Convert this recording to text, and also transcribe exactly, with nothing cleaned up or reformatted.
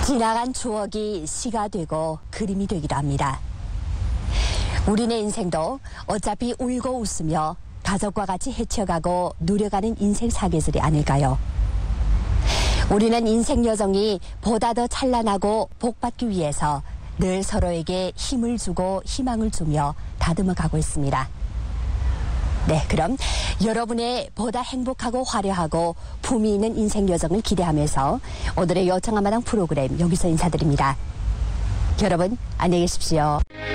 지나간 추억이 시가 되고 그림이 되기도 합니다. 우리네 인생도 어차피 울고 웃으며 가족과 같이 헤쳐가고 누려가는 인생 사계절이 아닐까요? 우리는 인생 여정이 보다 더 찬란하고 복받기 위해서 늘 서로에게 힘을 주고 희망을 주며 다듬어 가고 있습니다. 네, 그럼 여러분의 보다 행복하고 화려하고 품위 있는 인생 여정을 기대하면서 오늘의 여정한마당 프로그램 여기서 인사드립니다. 여러분 안녕히 계십시오.